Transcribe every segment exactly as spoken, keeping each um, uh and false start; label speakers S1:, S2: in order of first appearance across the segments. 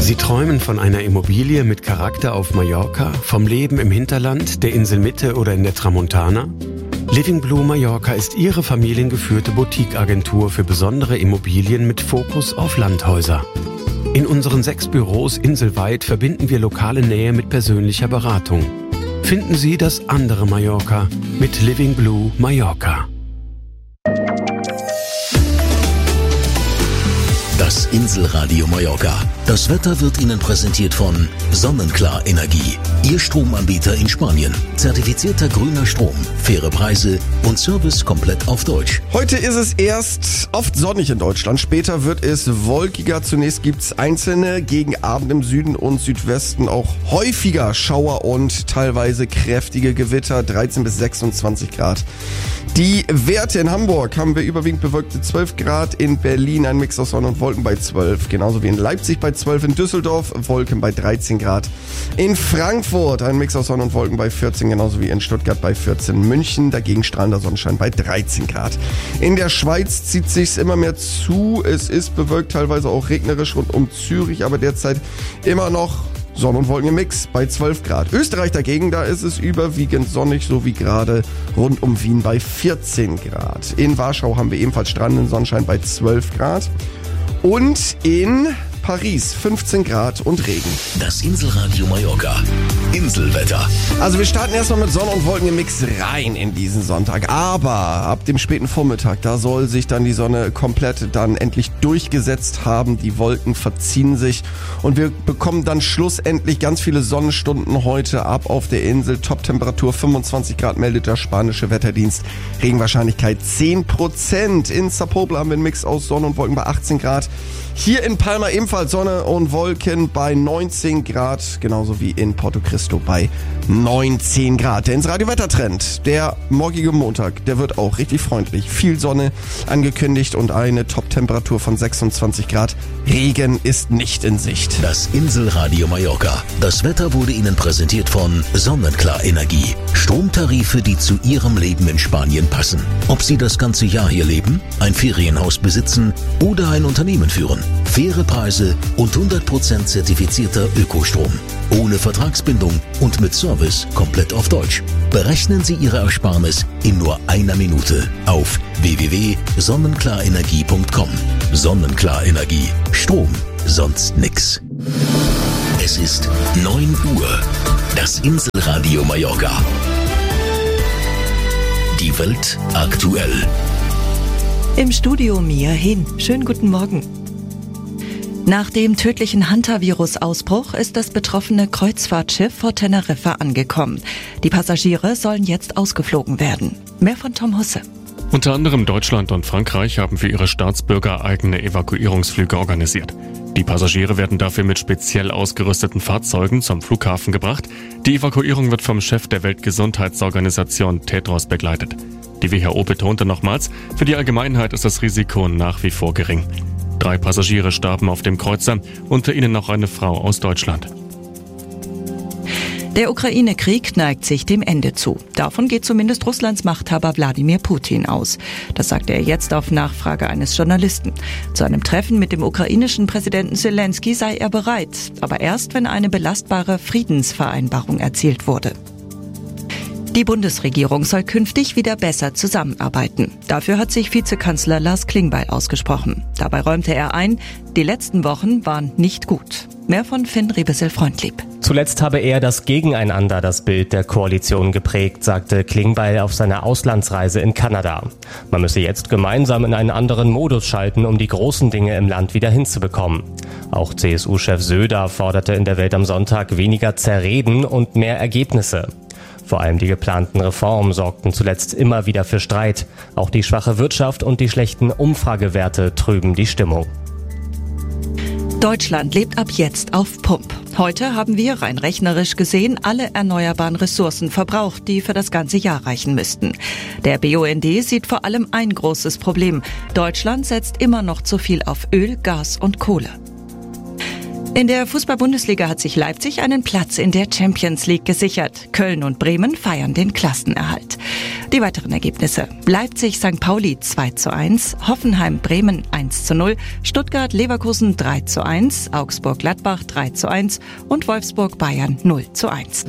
S1: Sie träumen von einer Immobilie mit Charakter auf Mallorca, vom Leben im Hinterland, der Inselmitte oder in der Tramontana? Living Blue Mallorca ist Ihre familiengeführte Boutique-Agentur für besondere Immobilien mit Fokus auf Landhäuser. In unseren sechs Büros inselweit verbinden wir lokale Nähe mit persönlicher Beratung. Finden Sie das andere Mallorca mit Living Blue Mallorca.
S2: Das Inselradio Mallorca. Das Wetter wird Ihnen präsentiert von Sonnenklar Energie. Ihr Stromanbieter in Spanien. Zertifizierter grüner Strom, faire Preise und Service komplett auf Deutsch.
S3: Heute ist es erst oft sonnig in Deutschland. Später wird es wolkiger. Zunächst gibt es einzelne, gegen Abend im Süden und Südwesten auch häufiger Schauer und teilweise kräftige Gewitter. dreizehn bis sechsundzwanzig Grad. Die Werte in Hamburg haben wir überwiegend bewölkte zwölf Grad, in Berlin ein Mix aus Sonne und Wolken bei zwölf, genauso wie in Leipzig bei zwölf, in Düsseldorf Wolken bei dreizehn Grad, in Frankfurt ein Mix aus Sonne und Wolken bei vierzehn, genauso wie in Stuttgart bei vierzehn, München dagegen strahlender Sonnenschein bei dreizehn Grad. In der Schweiz zieht sich's immer mehr zu, es ist bewölkt, teilweise auch regnerisch rund um Zürich, aber derzeit immer noch Sonne und Wolken im Mix bei zwölf Grad. Österreich dagegen, da ist es überwiegend sonnig, so wie gerade rund um Wien bei vierzehn Grad. In Warschau haben wir ebenfalls strahlenden Sonnenschein bei zwölf Grad. Und in Paris fünfzehn Grad und Regen.
S2: Das Inselradio Mallorca. Inselwetter.
S3: Also wir starten erstmal mit Sonne und Wolken im Mix rein in diesen Sonntag. Aber ab dem späten Vormittag, da soll sich dann die Sonne komplett dann endlich durchgesetzt haben. Die Wolken verziehen sich und wir bekommen dann schlussendlich ganz viele Sonnenstunden heute ab auf der Insel. Top-Temperatur fünfundzwanzig Grad meldet der spanische Wetterdienst. Regenwahrscheinlichkeit zehn Prozent. In Sapobla haben wir einen Mix aus Sonne und Wolken bei achtzehn Grad. Hier in Palma ebenfalls Sonne und Wolken bei neunzehn Grad, genauso wie in Porto Cristo bei neunzehn Grad. Der Ins-Radio-Wettertrend, der morgige Montag, der wird auch richtig freundlich. Viel Sonne angekündigt und eine Top-Temperatur von sechsundzwanzig Grad. Regen ist nicht in Sicht.
S2: Das Inselradio Mallorca. Das Wetter wurde Ihnen präsentiert von Sonnenklar Energie. Stromtarife, die zu Ihrem Leben in Spanien passen. Ob Sie das ganze Jahr hier leben, ein Ferienhaus besitzen oder ein Unternehmen führen. Faire Preise und hundert Prozent zertifizierter Ökostrom. Ohne Vertragsbindung und mit Service komplett auf Deutsch. Berechnen Sie Ihre Ersparnis in nur einer Minute auf w w w punkt sonnenklarenergie punkt com. Sonnenklar Energie. Strom, sonst nix. Es ist neun Uhr. Das Inselradio Mallorca. Die Welt aktuell.
S4: Im Studio Mia Hin. Schönen guten Morgen. Nach dem tödlichen Hantavirus-Ausbruch ist das betroffene Kreuzfahrtschiff vor Teneriffa angekommen. Die Passagiere sollen jetzt ausgeflogen werden. Mehr von Tom Husse.
S5: Unter anderem Deutschland und Frankreich haben für ihre Staatsbürger eigene Evakuierungsflüge organisiert. Die Passagiere werden dafür mit speziell ausgerüsteten Fahrzeugen zum Flughafen gebracht. Die Evakuierung wird vom Chef der Weltgesundheitsorganisation Tedros begleitet. Die W H O betonte nochmals, für die Allgemeinheit ist das Risiko nach wie vor gering. Drei Passagiere starben auf dem Kreuzer, unter ihnen noch eine Frau aus Deutschland.
S4: Der Ukraine-Krieg neigt sich dem Ende zu. Davon geht zumindest Russlands Machthaber Wladimir Putin aus. Das sagte er jetzt auf Nachfrage eines Journalisten. Zu einem Treffen mit dem ukrainischen Präsidenten Zelensky sei er bereit, aber erst, wenn eine belastbare Friedensvereinbarung erzielt wurde. Die Bundesregierung soll künftig wieder besser zusammenarbeiten. Dafür hat sich Vizekanzler Lars Klingbeil ausgesprochen. Dabei räumte er ein, die letzten Wochen waren nicht gut. Mehr von Finn Riebesel-Freundlieb.
S6: Zuletzt habe er das Gegeneinander das Bild der Koalition geprägt, sagte Klingbeil auf seiner Auslandsreise in Kanada. Man müsse jetzt gemeinsam in einen anderen Modus schalten, um die großen Dinge im Land wieder hinzubekommen. Auch C S U-Chef Söder forderte in der Welt am Sonntag weniger Zerreden und mehr Ergebnisse. Vor allem die geplanten Reformen sorgten zuletzt immer wieder für Streit. Auch die schwache Wirtschaft und die schlechten Umfragewerte trüben die Stimmung.
S4: Deutschland lebt ab jetzt auf Pump. Heute haben wir rein rechnerisch gesehen alle erneuerbaren Ressourcen verbraucht, die für das ganze Jahr reichen müssten. Der B U N D sieht vor allem ein großes Problem. Deutschland setzt immer noch zu viel auf Öl, Gas und Kohle. In der Fußball-Bundesliga hat sich Leipzig einen Platz in der Champions League gesichert. Köln und Bremen feiern den Klassenerhalt. Die weiteren Ergebnisse: Leipzig Sankt Pauli zwei zu eins, Hoffenheim Bremen eins zu null, Stuttgart Leverkusen drei zu eins, Augsburg Gladbach drei zu eins und Wolfsburg Bayern null zu eins.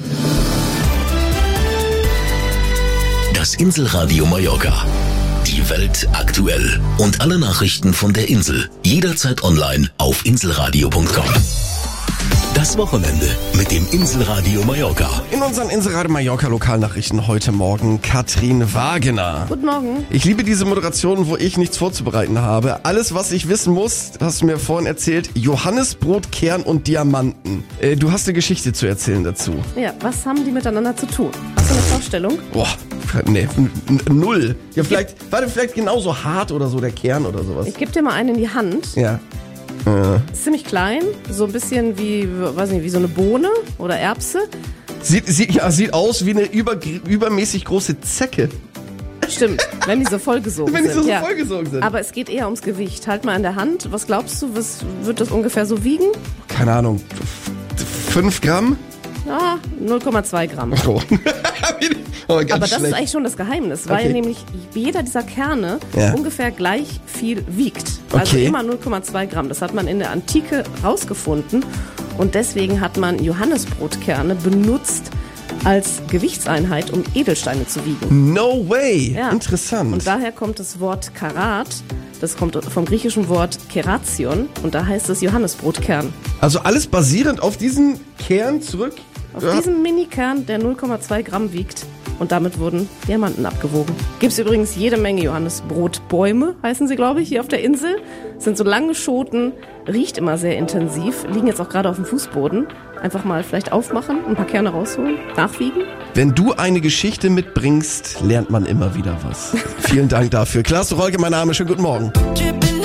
S2: Das Inselradio Mallorca. Die Welt aktuell. Und alle Nachrichten von der Insel. Jederzeit online auf inselradio punkt com. Das Wochenende mit dem Inselradio Mallorca.
S3: In unseren Inselradio Mallorca Lokalnachrichten heute Morgen Katrin Wagener.
S7: Guten Morgen.
S3: Ich liebe diese Moderation, wo ich nichts vorzubereiten habe. Alles, was ich wissen muss, hast du mir vorhin erzählt, Johannisbrot, Kern und Diamanten. Äh, du hast eine Geschichte zu erzählen dazu.
S7: Ja, was haben die miteinander zu tun? Hast du eine Vorstellung?
S3: Boah, nee, n- null. Ja, vielleicht, warte, vielleicht genauso hart oder so, der Kern oder sowas.
S7: Ich gebe dir mal einen in die Hand.
S3: Ja.
S7: Ist ziemlich klein, so ein bisschen wie, weiß nicht, wie so eine Bohne oder Erbse.
S3: Sieht, sieht, ja, sieht aus wie eine über, übermäßig große Zecke.
S7: Stimmt, wenn die so vollgesogen
S3: Wenn die
S7: sind.
S3: so
S7: ja.
S3: vollgesogen sind.
S7: Aber es geht eher ums Gewicht. Halt mal in der Hand. Was glaubst du, was wird das ungefähr so wiegen?
S3: Keine Ahnung, fünf Gramm?
S7: Ja, null Komma zwei Gramm.
S3: Oh. Aber ganz
S7: Aber das
S3: schlecht.
S7: ist eigentlich schon das Geheimnis, weil
S3: Okay.
S7: nämlich jeder dieser Kerne
S3: Ja.
S7: ungefähr gleich viel wiegt. Also
S3: Okay.
S7: immer null Komma zwei Gramm. Das hat man in der Antike rausgefunden und deswegen hat man Johannisbrotkerne benutzt als Gewichtseinheit, um Edelsteine zu wiegen.
S3: No way!
S7: Ja.
S3: Interessant.
S7: Und daher kommt das Wort Karat, das kommt vom griechischen Wort Keration und da heißt es Johannisbrotkern.
S3: also alles basierend auf diesen Kern zurück?
S7: Auf
S3: Ja.
S7: diesem Minikern, der null Komma zwei Gramm wiegt. Und damit wurden Diamanten abgewogen. Gibt es übrigens jede Menge Johannisbrotbäume, heißen sie, glaube ich, hier auf der Insel. Sind so lange Schoten, riecht immer sehr intensiv, liegen jetzt auch gerade auf dem Fußboden. Einfach mal vielleicht aufmachen, ein paar Kerne rausholen, nachwiegen.
S3: Wenn du eine Geschichte mitbringst, lernt man immer wieder was. Vielen Dank dafür. Klaas Rolke, mein Name, schönen guten Morgen.